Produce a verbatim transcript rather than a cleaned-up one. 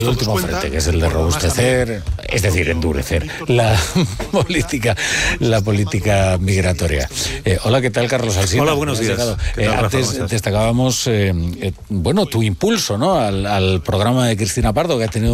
El último frente, que es el de robustecer, es decir, endurecer la política, la política migratoria. Eh, hola, ¿qué tal, Carlos Alsina? Hola, buenos días. Eh, tal, antes destacábamos, eh, eh, bueno, tu impulso, ¿no? Al, al programa de Cristina Pardo, que ha tenido